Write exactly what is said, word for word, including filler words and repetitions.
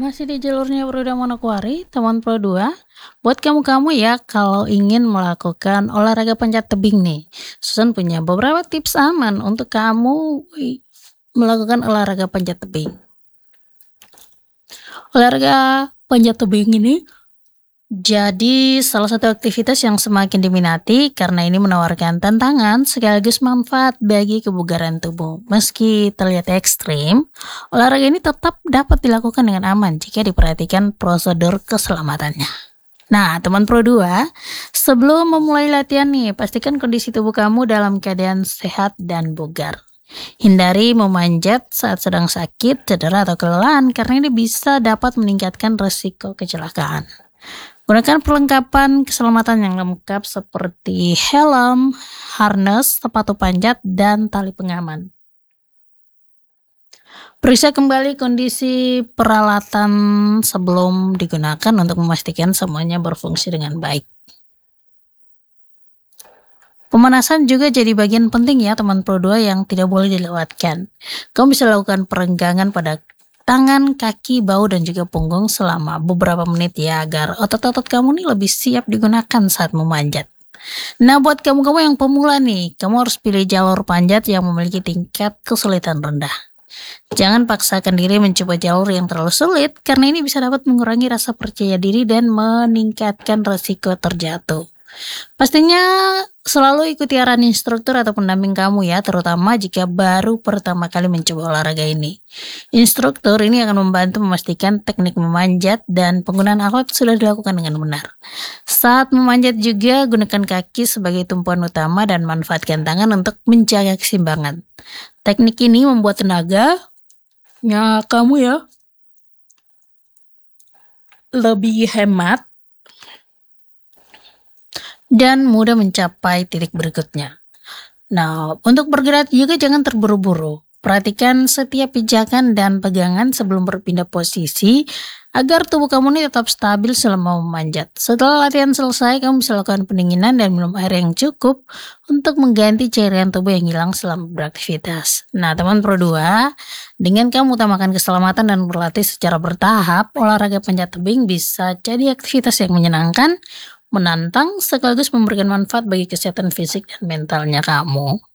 Masih di jalurnya Bruda Manokwari, teman Pro dua. Buat kamu-kamu ya, kalau ingin melakukan olahraga panjat tebing nih, Susan punya beberapa tips aman untuk kamu i- melakukan olahraga panjat tebing. Olahraga panjat tebing ini jadi salah satu aktivitas yang semakin diminati karena ini menawarkan tantangan sekaligus manfaat bagi kebugaran tubuh. Meski terlihat ekstrim, olahraga ini tetap dapat dilakukan dengan aman jika diperhatikan prosedur keselamatannya. Nah, teman Pro dua, sebelum memulai latihan nih, pastikan kondisi tubuh kamu dalam keadaan sehat dan bugar. Hindari memanjat saat sedang sakit, cedera, atau kelelahan karena ini bisa dapat meningkatkan resiko kecelakaan. Gunakan perlengkapan keselamatan yang lengkap seperti helm, harness, sepatu panjat, dan tali pengaman. Periksa kembali kondisi peralatan sebelum digunakan untuk memastikan semuanya berfungsi dengan baik. Pemanasan juga jadi bagian penting ya teman Pro dua yang tidak boleh dilewatkan. Kamu bisa lakukan perenggangan pada tangan, kaki, bahu, dan juga punggung selama beberapa menit ya agar otot-otot kamu nih lebih siap digunakan saat memanjat. Nah, buat kamu-kamu yang pemula nih, kamu harus pilih jalur panjat yang memiliki tingkat kesulitan rendah. Jangan paksakan diri mencoba jalur yang terlalu sulit karena ini bisa dapat mengurangi rasa percaya diri dan meningkatkan resiko terjatuh. Pastinya selalu ikuti arahan instruktur atau pendamping kamu ya, terutama jika baru pertama kali mencoba olahraga ini. Instruktur ini akan membantu memastikan teknik memanjat dan penggunaan alat sudah dilakukan dengan benar. Saat memanjat juga gunakan kaki sebagai tumpuan utama dan manfaatkan tangan untuk menjaga keseimbangan. Teknik ini membuat tenaga ya kamu ya lebih hemat dan mudah mencapai titik berikutnya. Nah, untuk bergerak juga jangan terburu-buru. Perhatikan setiap pijakan dan pegangan sebelum berpindah posisi agar tubuh kamu ini tetap stabil selama memanjat. Setelah latihan selesai, kamu bisa lakukan pendinginan dan minum air yang cukup untuk mengganti cairan tubuh yang hilang selama beraktivitas. Nah, teman Pro dua, dengan kamu utamakan keselamatan dan berlatih secara bertahap, olahraga panjat tebing bisa jadi aktivitas yang menyenangkan, menantang, sekaligus memberikan manfaat bagi kesehatan fisik dan mentalnya kamu.